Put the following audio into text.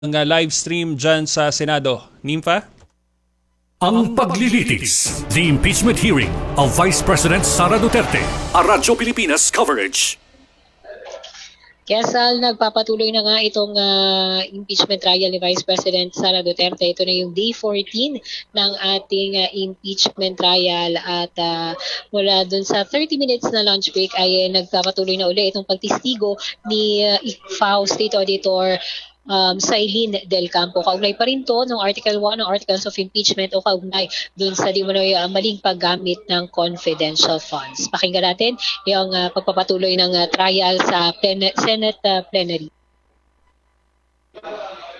ng live stream dyan sa Senado. Nympha? Ang paglilitis, the impeachment hearing of Vice President Sara Duterte. A Radyo Pilipinas coverage. Kesal, nagpapatuloy na nga itong impeachment trial ni Vice President Sara Duterte. Ito na yung day 14 ng ating impeachment trial at mula dun sa 30 minutes na lunch break ay nagpapatuloy na uli itong pagtistigo ni ICFAO State Auditor Sailin Del Campo. Kaugnay pa rin to ng Article 1 ng Articles of Impeachment o kaugnay dun sa di manoy maling paggamit ng confidential funds. Pakinggan natin yung pagpapatuloy ng trial sa Senate plenary.